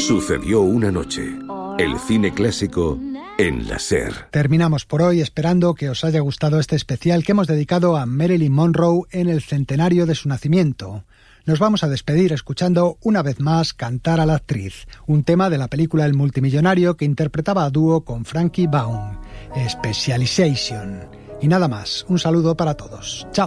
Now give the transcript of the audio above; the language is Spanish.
Sucedió una noche. El cine clásico en la SER. Terminamos por hoy esperando que os haya gustado este especial que hemos dedicado a Marilyn Monroe en el centenario de su nacimiento. Nos vamos a despedir escuchando una vez más Cantar a la actriz, un tema de la película El multimillonario que interpretaba a dúo con Frankie Baum, Specialization. Y nada más, un saludo para todos. Chao.